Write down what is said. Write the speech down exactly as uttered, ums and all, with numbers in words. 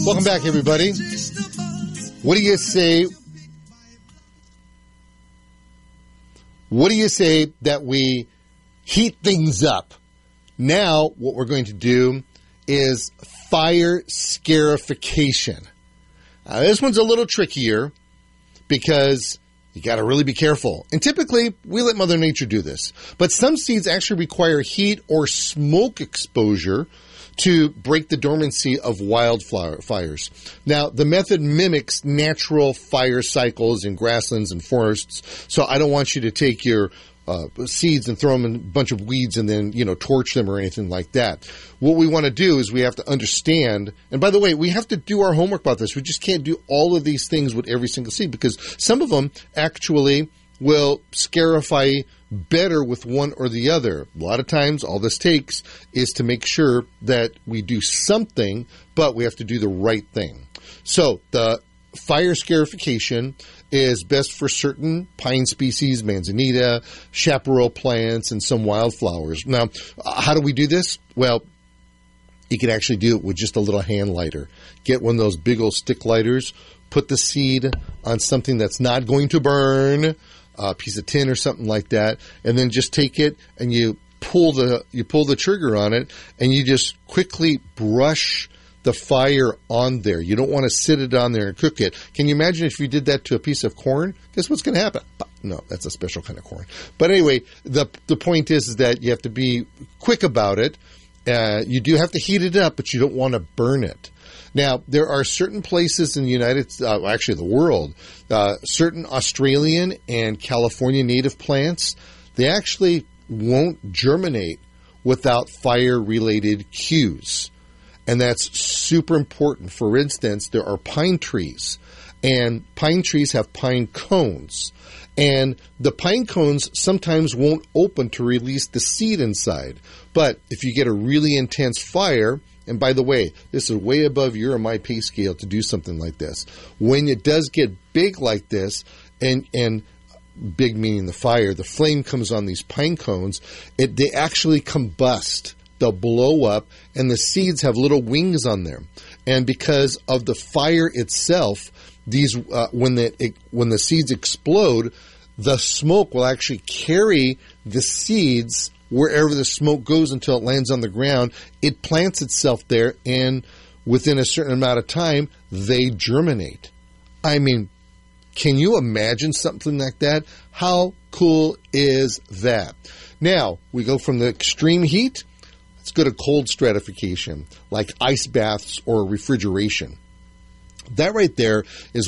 Welcome back, everybody. What do you say? What do you say that we heat things up? Now, what we're going to do is fire scarification. Uh, this one's a little trickier because you got to really be careful. And typically, we let Mother Nature do this. But some seeds actually require heat or smoke exposure to break the dormancy of wildflower fires. Now, the method mimics natural fire cycles in grasslands and forests, so I don't want you to take your uh, seeds and throw them in a bunch of weeds and then, you know, torch them or anything like that. What we want to do is we have to understand, and by the way, we have to do our homework about this. We just can't do all of these things with every single seed because some of them actually will scarify better with one or the other. A lot of times, all this takes is to make sure that we do something, but we have to do the right thing. So, the fire scarification is best for certain pine species, manzanita, chaparral plants, and some wildflowers. Now, how do we do this? Well, you can actually do it with just a little hand lighter. Get one of those big old stick lighters, put the seed on something that's not going to burn, a piece of tin or something like that, and then just take it and you pull the you pull the trigger on it, and you just quickly brush the fire on there. You don't want to sit it on there and cook it. Can you imagine if you did that to a piece of corn? Guess what's going to happen? No, that's a special kind of corn. But anyway, the the point is, is that you have to be quick about it. Uh, you do have to heat it up, but you don't want to burn it. Now, there are certain places in the United States, uh, actually the world, uh, certain Australian and California native plants, they actually won't germinate without fire-related cues. And that's super important. For instance, there are pine trees, and pine trees have pine cones. And the pine cones sometimes won't open to release the seed inside. But if you get a really intense fire, and by the way, this is way above your or my pay scale to do something like this. When it does get big like this, and and big meaning the fire, the flame comes on these pine cones, it they actually combust. They'll blow up, and the seeds have little wings on them. And because of the fire itself, these uh, when the it, when the seeds explode, the smoke will actually carry the seeds wherever the smoke goes until it lands on the ground. It plants itself there, and within a certain amount of time, they germinate. I mean, can you imagine something like that? How cool is that? Now, we go from the extreme heat. Let's go to cold stratification, like ice baths or refrigeration. That right there is